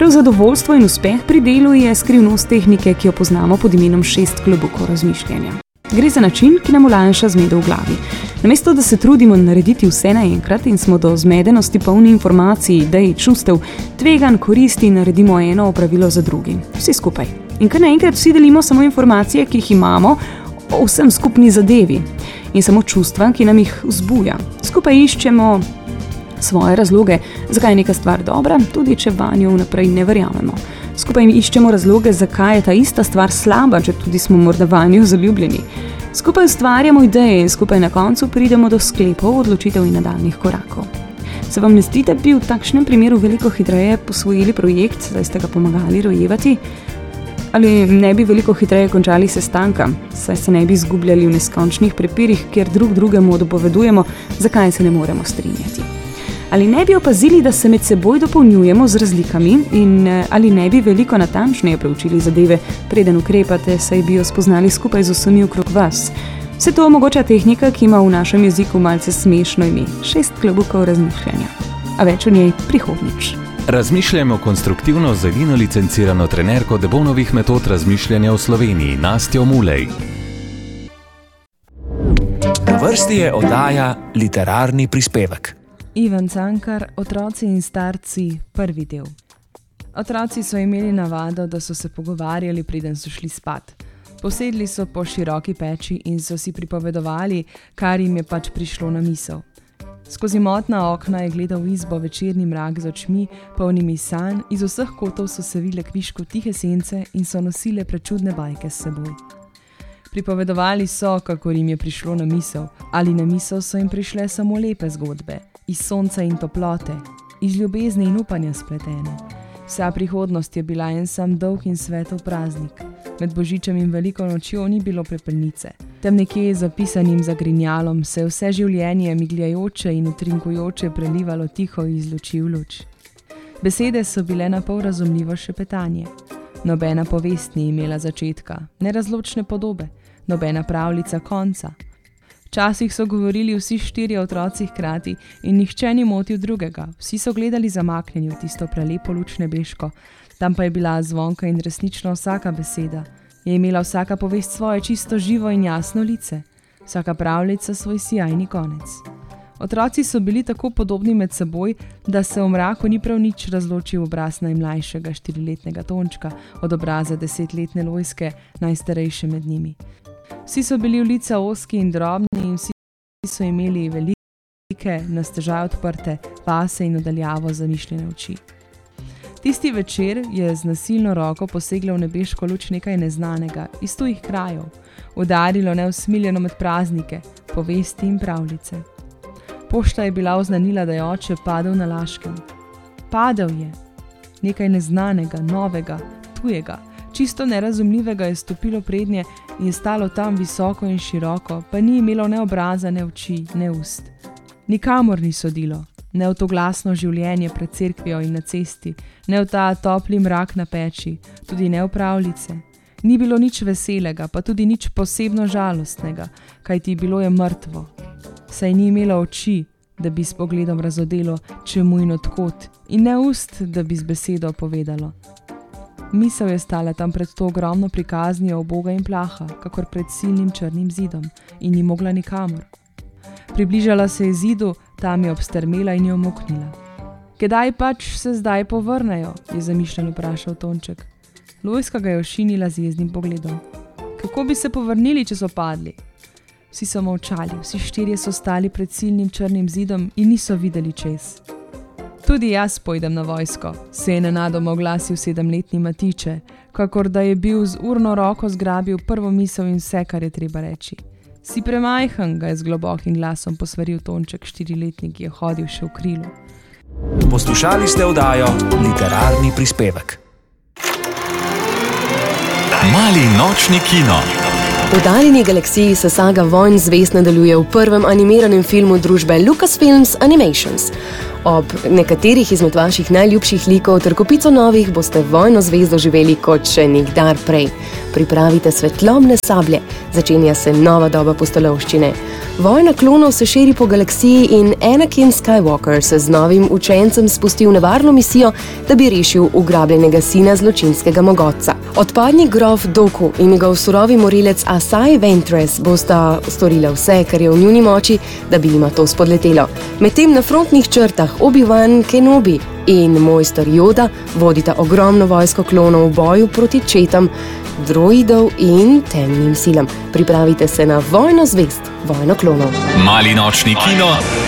Prav zadovoljstvo in uspeh pri delu je skrivnost tehnike, ki jo poznamo pod imenom 6 klobukov razmišljanja. Gre za način, ki nam olajša zmedo v glavi. Namesto, da se trudimo narediti vse naenkrat in smo do zmedenosti polni informacij, idej, čustev, tveganj, koristi, naredimo eno opravilo za drugim. Vsi skupaj. In kar naenkrat vsi delimo samo informacije, ki jih imamo o vsem skupni zadevi in samo čustva, ki nam jih vzbuja. Skupaj iščemo svoje razloge, zakaj je neka stvar dobra, tudi če vanjo vnaprej ne verjamemo. Skupaj iščemo razloge, zakaj je ta ista stvar slaba, če tudi smo morda vanjo zaljubljeni. Skupaj ustvarjamo ideje in skupaj na koncu pridemo do sklepov, odločitev in nadaljnjih korakov. Se vam ne zdi, da bi v takšnem primeru veliko hitreje posvojili projekt, da ste ga pomagali rojevati? Ali ne bi veliko hitreje končali sestanka, saj se ne bi izgubljali v neskončnih prepirih, kjer drug drugemu dopovedujemo, zakaj se ne moremo strinjati? Ali ne bi opazili, da se med seboj dopolnjujemo z razlikami in ali ne bi veliko natančneje preučili zadeve, preden ukrepate, saj bi jo spoznali skupaj z vsemi okrog vas? Vse to omogoča tehnika, ki ima v našem jeziku malce smešno ime, 6 klobukov razmišljanja. A več o njej prihodnjič. Razmišljamo konstruktivno z edino licencirano trenerko Debonovih metod razmišljanja v Sloveniji, Nastjo Mulej. Na vrsti je oddaja Literarni prispevek. Ivan Cankar, Otroci in starci, prvi del. Otroci so imeli navado, da so se pogovarjali, preden so šli spat. Posedli so po široki peči in so si pripovedovali, kar jim je pač prišlo na misel. Skozi motna okna je gledal v izbo večerni mrak z očmi, polnimi sanj, iz vseh kotov so se vile kvišku tihe sence in so nosile prečudne bajke s seboj. Pripovedovali so, kakor jim je prišlo na misel, ali na misel so jim prišle samo lepe zgodbe, iz sonca in toplote, iz ljubezni in upanja spletene. Vsa prihodnost je bila en sam dolg in svetov praznik. Med Božičem in Veliko nočjo ni bilo prepelnice. Tam nekje zapisanim zagrinjalom se je vse življenje migljajoče in utrinkujoče prelivalo tiho iz luči v luč. Besede so bile napol razumljivo šepetanje. Nobena povest ni imela začetka, nerazločne podobe, nobena pravljica konca. Včasih so govorili vsi 4 otroci hkrati in nihče ni motil drugega. Vsi so gledali zamaknjeni v tisto prelepo luč nebeško. Tam pa je bila zvonka in resnično vsaka beseda. Je imela vsaka povest svoje čisto živo in jasno lice. Vsaka pravljica svoj sijajni konec. Otroci so bili tako podobni med seboj, da se v mraku ni prav nič razločil obraz najmlajšega 4-letnega Tončka od obraza 10-letne Lojske, najstarejše med njimi. Vsi so bili v lica ozki in drobni in vsi so imeli velike, na stežaj odprte, vase in odaljavo zamišljene oči. Tisti večer je z nasilno roko poseglo v nebeško luč nekaj neznanega, iz tujih krajev, udarilo neusmiljeno med praznike, povesti in pravljice. Pošta je bila oznanila, da je oče padel na Laškem. Padel je. Nekaj neznanega, novega, tujega, čisto nerazumljivega je stopilo prednje in je stalo tam visoko in široko, pa ni imelo ne obraza, ne oči, ne ust. Nikamor ni sodilo, ne v to glasno življenje pred cerkvijo in na cesti, ne v ta topli mrak na peči, tudi ne v pravljice. Ni bilo nič veselega, pa tudi nič posebno žalostnega, kajti bilo je mrtvo. Saj ni imelo oči, da bi s pogledom razodelo, čemu in odkot, in ne ust, da bi z besedo povedalo. Misel je stala tam pred to ogromno prikaznijo uboga in plaha, kakor pred silnim črnim zidom, in ni mogla nikamor. Približala se je zidu, tam je obstrmela in jo omoknila. Kdaj pač se zdaj povrnejo, je zamišljeno vprašal Tonček. Lojska ga je ošinila z jeznim pogledom. Kako bi se povrnili, če so padli? Vsi so molčali, vsi 4 so stali pred silnim črnim zidom in niso videli čez. Tudi jaz pojdem na vojsko, se je nenadoma oglasil 7-letni Matiče, kakor da je bil z urno roko zgrabil prvo misel in vse, kar je treba reči. Si premajhen, ga je z globokim glasom posvaril Tonček, 4-letnik, ki je hodil še v krilu. Poslušali ste oddajo Literarni prispevek. Mali nočni kino. V oddaljeni galaksiji se saga Vojn zvezd nadaljuje v prvem animiranem filmu družbe Lucasfilms Animations. Ob nekaterih izmed vaših najljubših likov ter kopico novih boste Vojno zvezdo živeli kot še nikdar prej. Pripravite svetlobne sablje, začenja se nova doba pustolovščine. Vojna klonov se širi po galaksiji in Anakin Skywalker se z novim učencem spusti v nevarno misijo, da bi rešil ugrabljenega sina zločinskega mogotca. Odpadni grof Doku in njegov surovi morilec Asai Ventress bosta storila vse, kar je v njuni moči, da bi jima to spodletelo. Medtem na frontnih črtah Obi-Wan Kenobi in mojster Yoda vodita ogromno vojsko klonov v boju proti četam, droidov in temnim silam. Pripravite se na Vojno zvezd, Vojno klonov. Mali nočni kino